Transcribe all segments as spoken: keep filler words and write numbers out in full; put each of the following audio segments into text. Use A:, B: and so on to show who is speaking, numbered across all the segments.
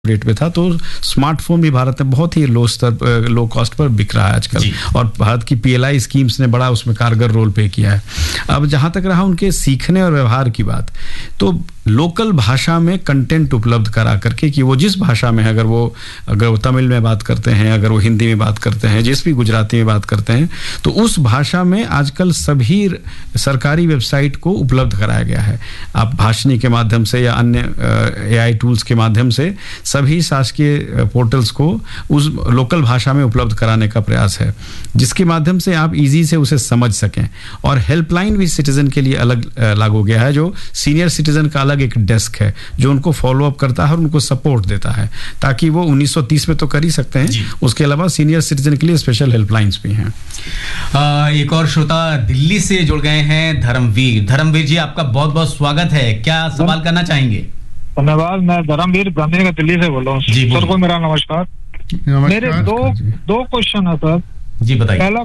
A: Rate पे था, तो स्मार्टफोन भी भारत में बहुत ही लो स्तर लो कॉस्ट पर बिक रहा है आजकल, और भारत की पीएलआई स्कीम्स ने बड़ा उसमें कारगर रोल प्ले किया है। अब जहाँ तक रहा उनके सीखने और व्यवहार की बात, तो लोकल भाषा में कंटेंट उपलब्ध करा करके कि वो जिस भाषा में, अगर वो अगर वो तमिल में बात करते हैं, अगर वो हिंदी में बात करते हैं, जिस भी गुजराती में बात करते हैं, तो उस भाषा में आजकल सभी सरकारी वेबसाइट को उपलब्ध कराया गया है। आप भाषणी के माध्यम से या अन्य एआई टूल्स के माध्यम से सभी शासकीय पोर्टल्स को उस लोकल भाषा में उपलब्ध कराने का प्रयास है, जिसके माध्यम से आप इजी से उसे समझ सकें। और हेल्पलाइन भी सिटीजन के लिए अलग लागू गया है, जो सीनियर सिटीजन का अलग एक डेस्क है जो उनको फॉलो अप करता है और उनको सपोर्ट देता है, ताकि वो उन्नीस सौ तीस में तो कर ही सकते हैं, उसके अलावा सीनियर सिटीजन के लिए स्पेशल हेल्पलाइंस भी हैं।
B: आ, एक और श्रोता दिल्ली से जुड़ गए हैं, धर्मवीर। धर्मवीर जी, आपका बहुत बहुत स्वागत है, क्या सवाल करना चाहेंगे?
C: धन्यवाद। मैं धर्मवीर गांधी का दिल्ली से बोल रहा हूँ। सर को मेरा नमस्कार। मेरे दो दो क्वेश्चन है सर
B: जी, बताइए।
C: पहला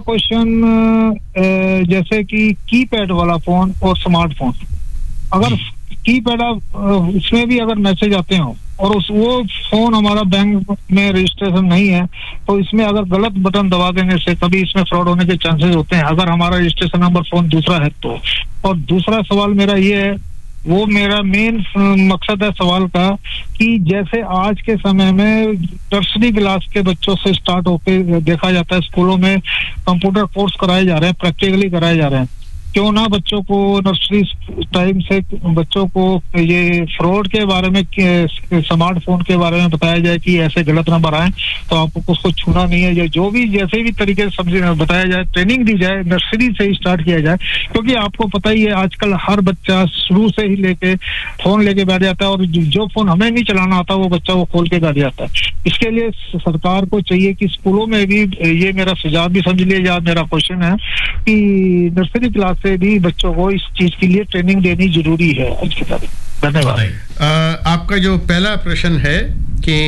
C: क्वेश्चन, जैसे कि कीपैड वाला फोन और स्मार्टफोन, अगर कीपैड उसमें भी अगर मैसेज आते हो और उस वो फोन हमारा बैंक में रजिस्ट्रेशन नहीं है, तो इसमें अगर गलत बटन दबा देने से कभी इसमें फ्रॉड होने के चांसेस होते हैं, अगर हमारा रजिस्ट्रेशन नंबर फोन दूसरा है तो। और दूसरा सवाल मेरा ये है, वो मेरा मेन मकसद है सवाल का, कि जैसे आज के समय में नर्सरी क्लास के बच्चों से स्टार्ट होकर देखा जाता है स्कूलों में कंप्यूटर कोर्स कराए जा रहे हैं, प्रैक्टिकली कराए जा रहे हैं, क्यों ना बच्चों को नर्सरी टाइम से बच्चों को ये फ्रॉड के बारे में, स्मार्टफोन के बारे में बताया जाए कि ऐसे गलत नंबर आए तो आपको उसको छूना नहीं है, या जो भी जैसे भी तरीके से समझ बताया जाए, ट्रेनिंग दी जाए, नर्सरी से ही स्टार्ट किया जाए। क्योंकि आपको पता ही है आजकल हर बच्चा शुरू से ही लेके फोन लेके बैठ जाता है, और जो फोन हमें नहीं चलाना आता वो बच्चा वो खोल के बैठ जाता है। इसके लिए सरकार को चाहिए कि स्कूलों में भी, ये मेरा सुझाव भी समझ लिया जाए, मेरा क्वेश्चन है कि नर्सरी क्लास से भी बच्चों को इस चीज के लिए ट्रेनिंग देनी जरूरी है आज की तारीख।
D: धन्यवाद। आपका जो पहला प्रश्न है कि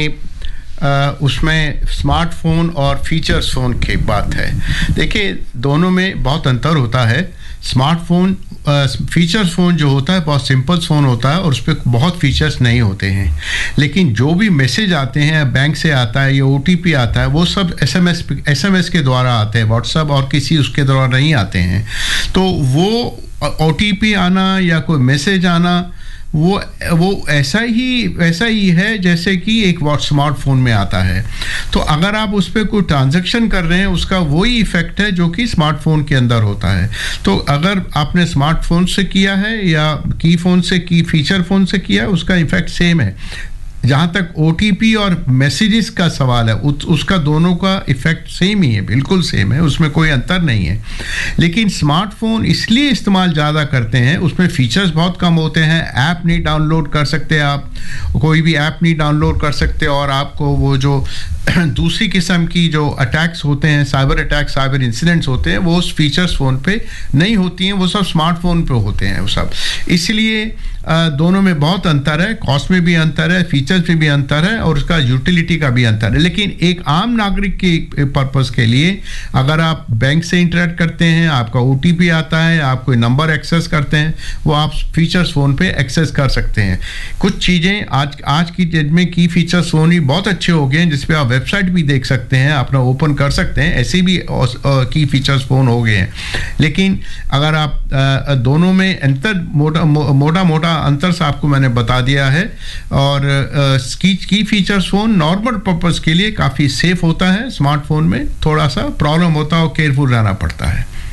D: आ, उसमें स्मार्टफोन और फीचर्स फोन की बात है, देखिए दोनों में बहुत अंतर होता है। स्मार्टफोन फीचर्स फ़ोन जो होता है बहुत सिंपल फ़ोन होता है और उस पर बहुत फीचर्स नहीं होते हैं, लेकिन जो भी मैसेज आते हैं बैंक से आता है या ओटीपी आता है, वो सब एसएमएस एसएमएस के द्वारा आते हैं, व्हाट्सएप और किसी उसके द्वारा नहीं आते हैं। तो वो ओटीपी आना या कोई मैसेज आना वो वो ऐसा ही ऐसा ही है जैसे कि एक स्मार्टफोन में आता है। तो अगर आप उस पर कोई ट्रांजैक्शन कर रहे हैं, उसका वही इफेक्ट है जो कि स्मार्टफोन के अंदर होता है। तो अगर आपने स्मार्टफोन से किया है या की फ़ोन से की फीचर फ़ोन से किया है, उसका इफेक्ट सेम है। जहाँ तक ओटीपी और मैसेजेस का सवाल है, उस, उसका दोनों का इफ़ेक्ट सेम ही है, बिल्कुल सेम है, उसमें कोई अंतर नहीं है। लेकिन स्मार्टफोन इसलिए इस्तेमाल ज़्यादा करते हैं, उसमें फ़ीचर्स बहुत कम होते हैं, ऐप नहीं डाउनलोड कर सकते, आप कोई भी ऐप नहीं डाउनलोड कर सकते, और आपको वो जो दूसरी किस्म की जो अटैक्स होते हैं, साइबर अटैक, साइबर इंसिडेंट्स होते हैं, वो उस फीचर्स फ़ोन पे नहीं होती हैं, वो सब स्मार्टफोन पे होते हैं वो सब। इसलिए दोनों में बहुत अंतर है, कॉस्ट में भी अंतर है, फीचर्स में भी अंतर है, और उसका यूटिलिटी का भी अंतर है। लेकिन एक आम नागरिक के पर्पस के लिए, अगर आप बैंक से इंटरेक्ट करते हैं, आपका ओटीपी आता है, आप कोई नंबर एक्सेस करते हैं, वो आप फीचर्स फ़ोन पे एक्सेस कर सकते हैं। कुछ चीज़ें आज आज की डेट में की फीचर्स फ़ोन ही बहुत अच्छे हो गए हैं, जिसपे आप वेबसाइट भी देख सकते हैं, अपना ओपन कर सकते हैं, ऐसे भी की फीचर्स फ़ोन हो गए हैं। लेकिन अगर आप दोनों में अंतर मोटा मोटा मोटा अंतर से आपको मैंने बता दिया है, और की की फीचर्स फ़ोन नॉर्मल पर्पस के लिए काफ़ी सेफ होता है, स्मार्टफोन में थोड़ा सा प्रॉब्लम होता है और केयरफुल रहना पड़ता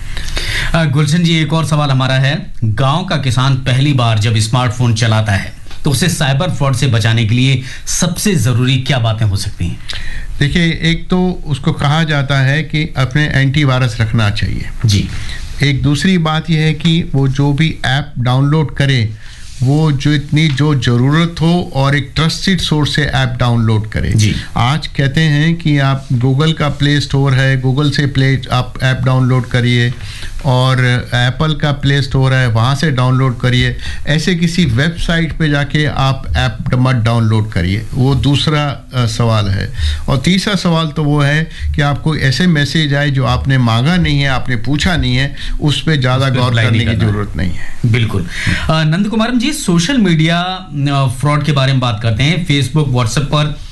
D: है।
B: गुलशन जी, एक और सवाल हमारा है, गांव का किसान पहली बार जब स्मार्टफोन चलाता है तो उसे साइबर फ्रॉड से बचाने के लिए सबसे ज़रूरी क्या बातें हो सकती हैं?
D: देखिए, एक तो उसको कहा जाता है कि अपने एंटीवायरस रखना चाहिए
B: जी। एक
D: दूसरी बात यह है कि वो जो भी ऐप डाउनलोड करे वो जो इतनी जो ज़रूरत हो और एक ट्रस्टेड सोर्स से ऐप डाउनलोड करें जी। आज कहते हैं कि आप गूगल का प्ले स्टोर है, गूगल से प्ले आप ऐप डाउनलोड करिए, और एप्पल का प्ले स्टोर है, वहाँ से डाउनलोड करिए। ऐसे किसी वेबसाइट पे जाके आप ऐप मत डाउनलोड करिए, वो दूसरा आ, सवाल है। और तीसरा सवाल तो वो है कि आपको ऐसे मैसेज आए जो आपने मांगा नहीं है, आपने पूछा नहीं है, उस पर ज़्यादा गौर करने की ज़रूरत नहीं है।
B: बिल्कुल। नंद कुमारन जी, सोशल मीडिया फ्रॉड के बारे में बात करते हैं। फेसबुक, व्हाट्सएप पर